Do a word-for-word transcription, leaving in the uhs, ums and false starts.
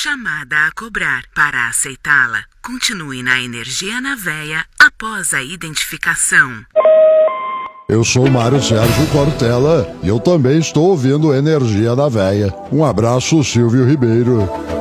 chamada a cobrar. Para aceitá-la, continue na Energia na Veia após a identificação. Eu sou Mário Sérgio Cortella e eu também estou ouvindo Energia na Veia. Um abraço, Silvio Ribeiro.